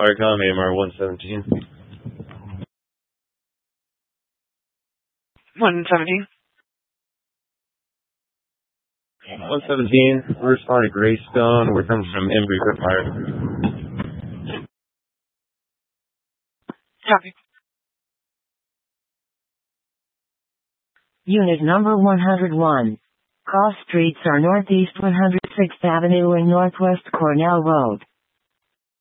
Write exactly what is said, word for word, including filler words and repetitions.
Firecom, A M R one seventeen. one seventeen. one seventeen, we're responding to Greystone. We're coming from Embry for fire. Copy. Unit number one hundred one. Cross streets are Northeast one hundred sixth Avenue and Northwest Cornell Road.